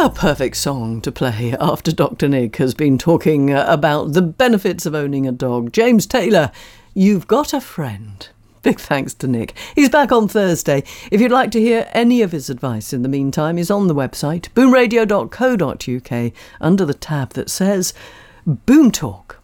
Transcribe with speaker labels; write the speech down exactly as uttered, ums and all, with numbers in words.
Speaker 1: The perfect song to play after Doctor Nick has been talking uh, about the benefits of owning a dog. James Taylor, You've Got a Friend. Big thanks to Nick. He's back on Thursday. If you'd like to hear any of his advice in the meantime, he's on the website, boom radio dot co dot uk, under the tab that says Boom Talk.